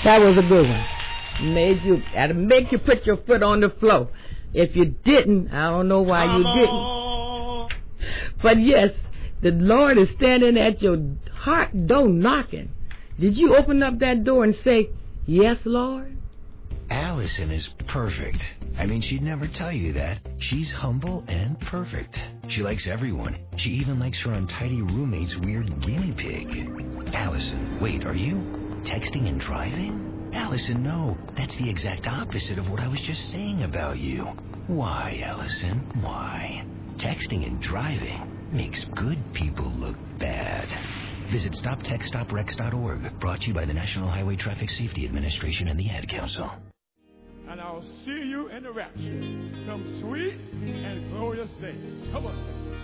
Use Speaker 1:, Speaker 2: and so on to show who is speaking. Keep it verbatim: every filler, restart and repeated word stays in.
Speaker 1: That was a good one. Made you, that'll make you put your foot on the floor. If you didn't, I don't know why
Speaker 2: Come
Speaker 1: you didn't.
Speaker 2: on.
Speaker 1: But yes, the Lord is standing at your heart door knocking. Did you open up that door and say, yes, Lord?
Speaker 3: Allison is perfect. I mean, she'd never tell you that. She's humble and perfect. She likes everyone. She even likes her untidy roommate's weird guinea pig. Allison, wait, are you texting and driving? Allison, no. That's the exact opposite of what I was just saying about you. Why, Allison? Why? Texting and driving makes good people look bad. Visit stop text stop wrecks dot org. Brought to you by the National Highway Traffic Safety Administration and the Ad Council.
Speaker 4: And I'll see you in the rapture. Some sweet and glorious day. Come on.